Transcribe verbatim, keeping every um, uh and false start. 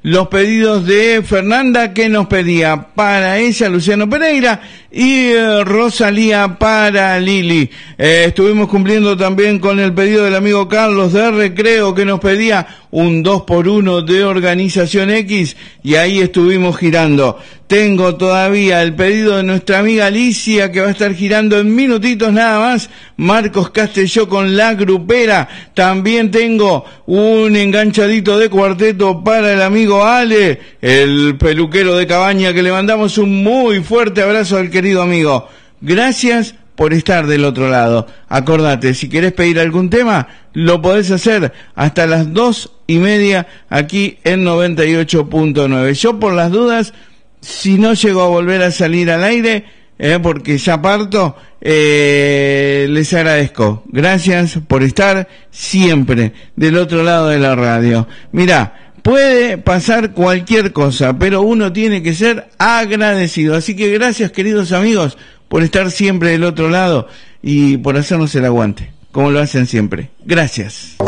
los pedidos de Fernanda, que nos pedía para ella Luciano Pereira, y eh, Rosalía para Lili. Eh, estuvimos cumpliendo también con el pedido del amigo Carlos de Recreo, que nos pedía un dos por uno de Organización X, y ahí estuvimos girando. Tengo todavía el pedido de nuestra amiga Alicia, que va a estar girando en minutitos nada más, Marcos Castelló con La Grupera. También tengo un enganchadito de cuarteto para el amigo Ale, el peluquero de Cabaña, que le mandamos un muy fuerte abrazo al querido amigo. Gracias por estar del otro lado. Acordate, si querés pedir algún tema, lo podés hacer hasta las dos y media aquí en noventa y ocho punto nueve. Yo, por las dudas, si no llego a volver a salir al aire, eh, porque ya parto, eh, les agradezco. Gracias por estar siempre del otro lado de la radio. Mirá, puede pasar cualquier cosa, pero uno tiene que ser agradecido. Así que gracias, queridos amigos, por estar siempre del otro lado y por hacernos el aguante, como lo hacen siempre. Gracias.